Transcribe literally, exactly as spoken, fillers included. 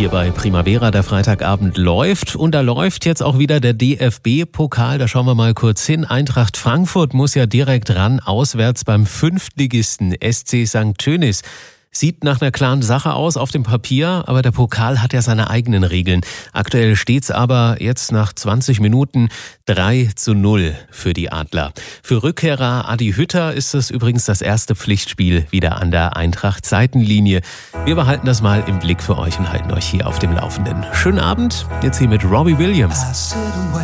hier bei Primavera. Der Freitagabend läuft und da läuft jetzt auch wieder der D F B-Pokal. Da schauen wir mal kurz hin. Eintracht Frankfurt muss ja direkt ran, auswärts beim Fünftligisten S C Sankt Tönnies. Sieht nach einer klaren Sache aus auf dem Papier, aber der Pokal hat ja seine eigenen Regeln. Aktuell steht's aber jetzt nach zwanzig Minuten drei zu null für die Adler. Für Rückkehrer Adi Hütter ist es übrigens das erste Pflichtspiel wieder an der Eintracht-Seitenlinie. Wir behalten das mal im Blick für euch und halten euch hier auf dem Laufenden. Schönen Abend, jetzt hier mit Robbie Williams.